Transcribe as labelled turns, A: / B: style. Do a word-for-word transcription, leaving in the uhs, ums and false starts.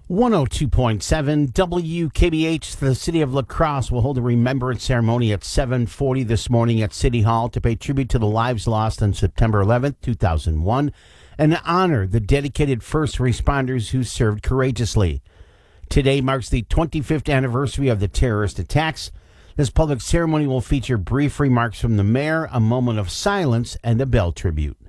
A: one oh two point seven W K B H, the city of La Crosse, will hold a remembrance ceremony at seven forty this morning at City Hall to pay tribute to the lives lost on September eleventh, two thousand one, and honor the dedicated first responders who served courageously. Today marks the twenty-fifth anniversary of the terrorist attacks. This public ceremony will feature brief remarks from the mayor, a moment of silence, and a bell tribute.